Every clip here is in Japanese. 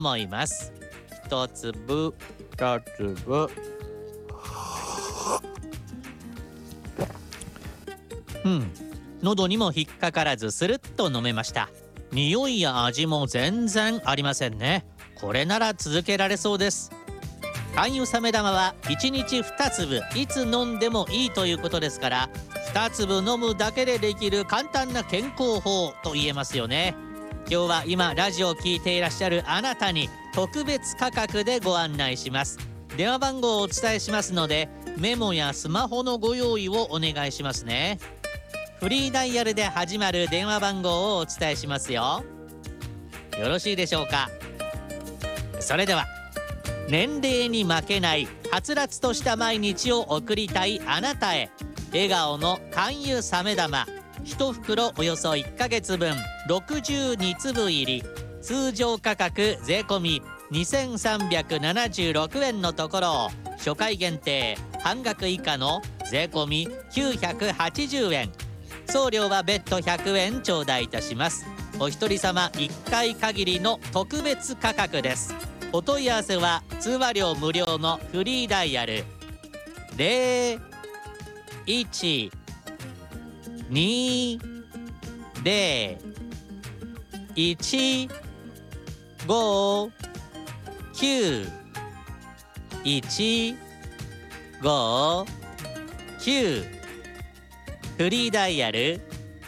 思います。一粒一粒。 喉にも引っかからずスルッと飲めました。匂いや味も全然ありませんね。これなら続けられそうです。肝油サメ玉は1日2粒いつ飲んでもいいということですから、2粒飲むだけでできる簡単な健康法と言えますよね。今日は今ラジオを聞いていらっしゃるあなたに特別価格でご案内します。電話番号をお伝えしますので、メモやスマホのご用意をお願いしますね。フリーダイヤルで始まる電話番号をお伝えしますよ。よろしいでしょうか。それでは、年齢に負けないはつらつとした毎日を送りたいあなたへ、笑顔の肝油サメ玉1袋およそ1ヶ月分62粒入り、通常価格税込2376円のところを初回限定半額以下の税込980円、送料は別途100円頂戴いたします。お一人様1回限りの特別価格です。お問い合わせは通話料無料のフリーダイヤル0120-159-159、フリーダイヤル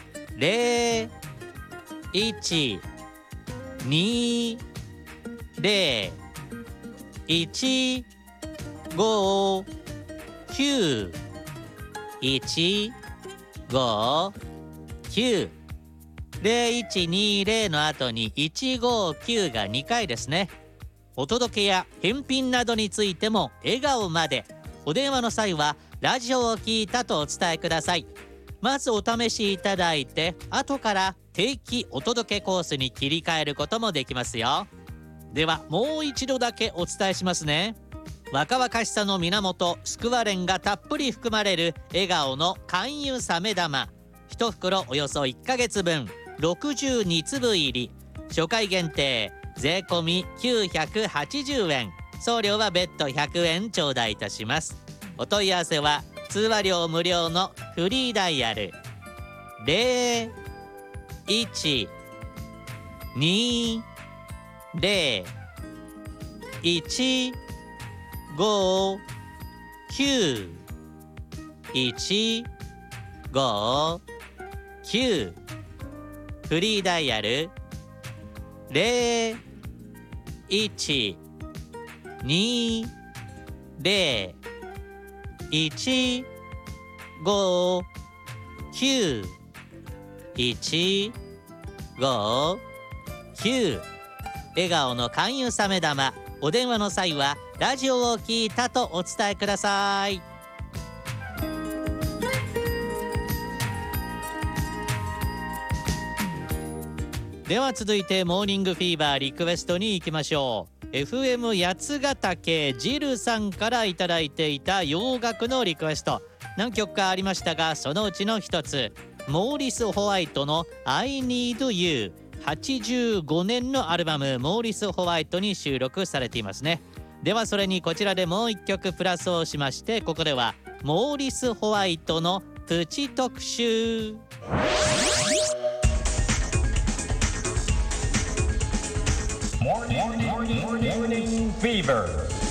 0120-159-159、0120の後に159が2回ですね。お届けや返品などについても笑顔まで。お電話の際はラジオを聞いたとお伝えください。まずお試しいただいて、後から定期お届けコースに切り替えることもできますよ。ではもう一度だけお伝えしますね。若々しさの源スクワレンがたっぷり含まれる笑顔の肝油サメ玉1袋およそ1ヶ月分62粒入り、初回限定税込980円、送料は別途100円頂戴いたします。お問い合わせは通話料無料のフリーダイヤル0120-159-159、フリーダイヤル0120-159-159、笑顔の肝油サメ玉。お電話の際はラジオを聞いたとお伝えください。では続いてモーニングフィーバーリクエストに行きましょう。 FM 八ヶ岳ジルさんからいただいていた洋楽のリクエスト、何曲かありましたがそのうちの一つ、モーリス・ホワイトの I Need You、 85年のアルバムモーリス・ホワイトに収録されていますね。ではそれにこちらでもう一曲プラスをしまして、ここではモーリス・ホワイトのプチ特集。 Morning Fever